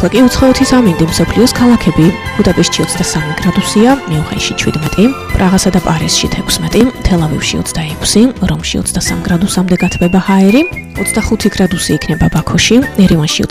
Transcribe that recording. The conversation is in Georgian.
ახლა კი უცხოეთის ამინდი მსოფლიოს ქალაქები. ბუდაპეშტში 23 გრადუსია, მიუნხენში 17, პრაღასა და პარიზში 16, თელ-ავივში 26, რომში 23 გრადუსამდე გათბება ჰაერი, 25 გრადუსი იქნება ბაქოში, ერევანში